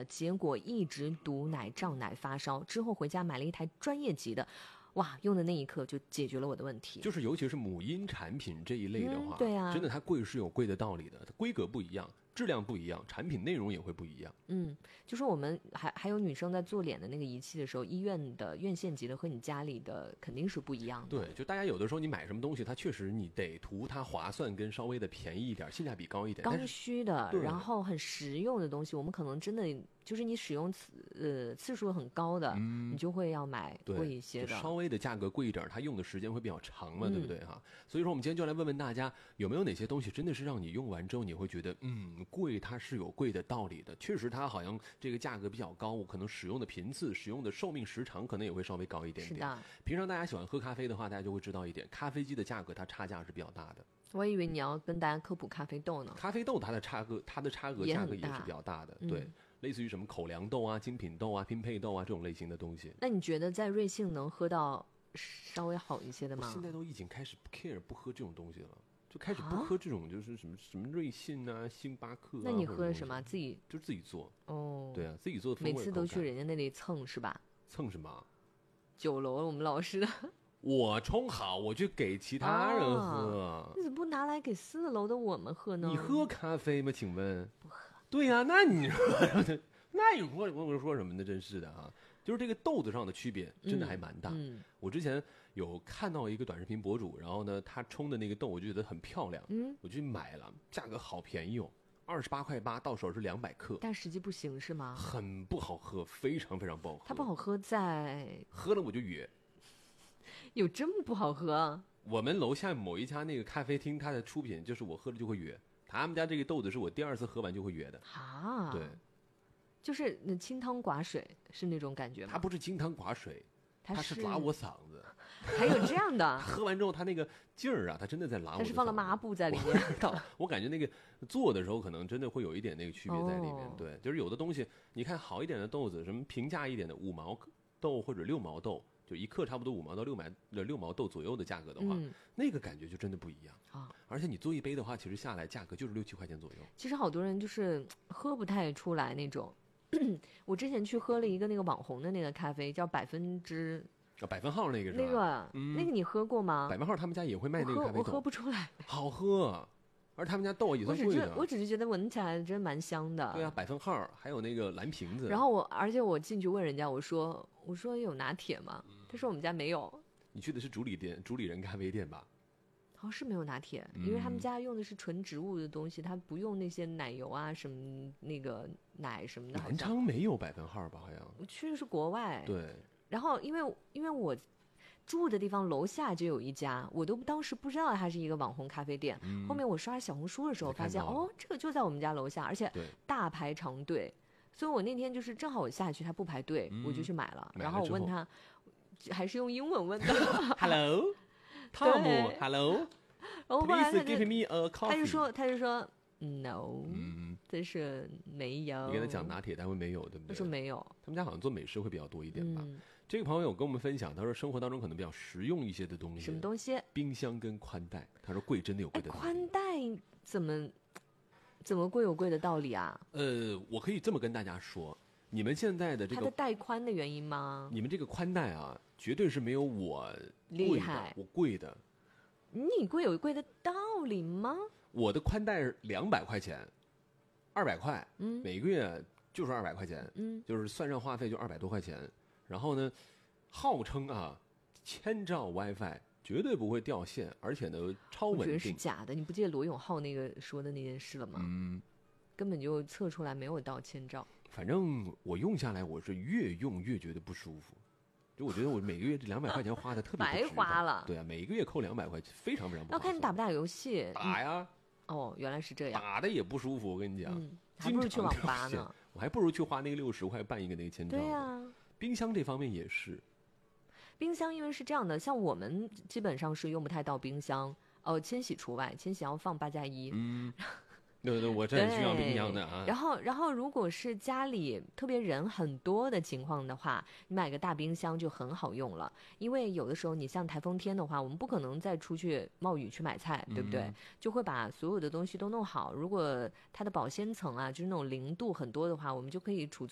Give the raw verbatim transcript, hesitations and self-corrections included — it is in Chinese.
了，结果一直堵奶胀奶发烧，之后回家买了一台专业级的，哇，用的那一刻就解决了我的问题。 就是尤其是母婴产品这一类的话、 嗯、对啊， 真的它贵是有贵的道理的，它规格不一样，质量不一样，产品内容也会不一样。 嗯，就是我们还还有女生在做脸的那个仪器的时候，医院的院线级的和你家里的肯定是不一样的。 对，就大家有的时候你买什么东西，它确实你得图它划算跟稍微的便宜一点，性价比高一点。 刚需的，然后很实用的东西，我们可能真的就是你使用次呃次数很高的、嗯，你就会要买贵一些的， 稍微的价格贵一点，它用的时间会比较长嘛， 嗯、 对不对哈？所以说我们今天就来问问大家，有没有哪些东西真的是让你用完之后你会觉得，嗯，贵它是有贵的道理的，确实它好像这个价格比较高，我可能使用的频次、使用的寿命时长可能也会稍微高一点点。 是的， 平常大家喜欢喝咖啡的话，大家就会知道一点，咖啡机的价格它差价是比较大的。 我以为你要跟大家科普咖啡豆呢。 咖啡豆它的差额，它的差额价格也是比较大的，对。嗯，类似于什么口粮豆啊、精品豆啊、拼配豆啊这种类型的东西。 那你觉得在瑞幸能喝到稍微好一些的吗？ 我现在都已经开始不 care 不喝这种东西了，就开始不喝这种就是什么、啊、什么瑞幸啊、星巴克啊。 那你喝什么？自己就自己做。 哦， 对啊，自己做的风味口感。 每次都去人家那里蹭是吧？ 蹭什么？ 酒楼我们老师的。 我冲好，我去给其他人喝。 啊、你怎么不拿来给四楼的我们喝呢？ 你喝咖啡吗？请问？ 不喝。 对呀、啊，那你说，那你说我说什么呢？真是的啊！就是这个豆子上的区别真的还蛮大。 嗯嗯、 我之前有看到一个短视频博主，然后呢，他冲的那个豆我就觉得很漂亮， 嗯， 我就去买了，价格好便宜哦，二十八块八，到手是两百克， 但实际不行是吗？ 很不好喝，非常非常不好喝。 它不好喝在喝了我就哕。 有这么不好喝？ 我们楼下某一家那个咖啡厅，它的出品就是我喝了就会哕。他们家这个豆子是我第二次喝完就会哕的啊， 对， 就是那清汤寡水是那种感觉吗？ 它不是清汤寡水，它是拉我嗓子。 还有这样的？ 喝完之后，它那个劲儿啊，它真的在拉我。 它是放了抹布在里面我。我感觉那个做的时候，可能真的会有一点那个区别在里面。哦、对，就是有的东西，你看好一点的豆子，什么平价一点的五毛豆或者六毛豆。就一克差不多五毛到六毛六毛豆左右的价格的话、嗯，那个感觉就真的不一样啊！而且你做一杯的话，其实下来价格就是六七块钱左右。 其实好多人就是喝不太出来那种。我之前去喝了一个那个网红的那个咖啡，叫百分之啊百分号那个是吧？ 那个、嗯、那个你喝过吗？ 百分号他们家也会卖那个咖啡豆， 我喝，我喝不出来， 好喝。而他们家豆也算贵的， 我只是觉得闻起来真蛮香的。 对啊，百分号还有那个蓝瓶子。 然后我，而且我进去问人家，我说：“我说有拿铁吗？”嗯、他说：“我们家没有。” 你去的是主理店，主理人咖啡店吧？ 好像是没有拿铁、嗯，因为他们家用的是纯植物的东西，他不用那些奶油啊什么那个奶什么的。 南昌没有百分号吧？好像我去的是国外。 对。 然后因为因为我。住的地方楼下就有一家，我都当时不知道它是一个网红咖啡店、嗯、后面我刷小红书的时候发现哦，这个就在我们家楼下，而且大排长队，所以我那天就是正好我下去它不排队、嗯、我就去买了，然后我问他还是用英文问的 Hello Tom Hello 然后后来他就 Please give me a coffee 他就说他就说 No 嗯，但是没有， 你跟他讲拿铁单位没有对不对？ 他说没有， 他们家好像做美式会比较多一点吧、 嗯， 这个朋友有跟我们分享，他说生活当中可能比较实用一些的东西。 什么东西？ 冰箱跟宽带。他说贵真的有贵的道理。 宽带怎么怎么贵有贵的道理啊？ 呃，我可以这么跟大家说，你们现在的这个它的带宽的原因吗？ 你们这个宽带啊，绝对是没有我厉害， 我贵的。 你贵有贵的道理吗？ 我的宽带是两百块钱，二百块， 嗯， 每个月就是二百块钱， 嗯， 就是算上话费就二百多块钱。然后呢，号称啊，千兆 WiFi 绝对不会掉线，而且呢超稳定。 我觉得是假的，你不记得罗永浩那个说的那件事了吗？ 嗯， 根本就测出来没有到千兆。 反正我用下来，我是越用越觉得不舒服。就我觉得我每个月这两百块钱花的特别白花了。 对啊，每个月扣两百块，非常非常不划算。 要看你打不打游戏。 打呀。 哦，原来是这样。 打的也不舒服，我跟你讲， 嗯、还不如去网吧呢。 我还不如去花那个六十块办一个那个签证。 对啊。 冰箱这方面也是。 冰箱因为是这样的，像我们基本上是用不太到冰箱，哦，千禧除外，千禧要放八加一。 嗯。对对，我这很需要冰箱的啊。 然后，然后如果是家里特别人很多的情况的话，你买个大冰箱就很好用了。因为有的时候你像台风天的话，我们不可能再出去冒雨去买菜，对不对？ 嗯、 就会把所有的东西都弄好。如果它的保鲜层啊，就是那种零度很多的话，我们就可以储存。